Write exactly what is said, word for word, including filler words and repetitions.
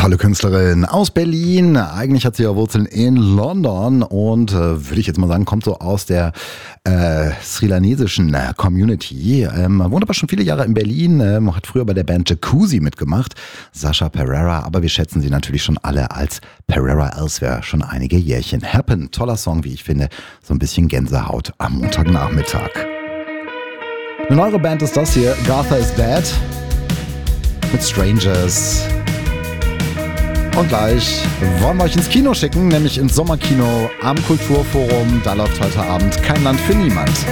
Tolle Künstlerin aus Berlin. Eigentlich hat sie ja Wurzeln in London und äh, würde ich jetzt mal sagen, kommt so aus der äh, sri-lanesischen äh, Community. Ähm, wohnt aber schon viele Jahre in Berlin, ähm, hat früher bei der Band Jacuzzi mitgemacht. Sasha Perera, aber wir schätzen sie natürlich schon alle als Perera Elsewhere schon einige Jährchen. Happen, toller Song, wie ich finde. So ein bisschen Gänsehaut am Montagnachmittag. Eine neue Band ist das hier, Gartha is Bad mit Strangers. Und gleich wollen wir euch ins Kino schicken, nämlich ins Sommerkino am Kulturforum. Da läuft heute Abend Kein Land für niemand.